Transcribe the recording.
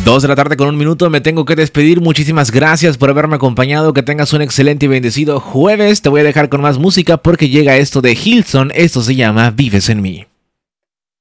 2 de la tarde con 1 minuto, me tengo que despedir. Muchísimas gracias por haberme acompañado. Que tengas un excelente y bendecido jueves. Te voy a dejar con más música porque llega esto de Hillsong. Esto se llama Vives en mí.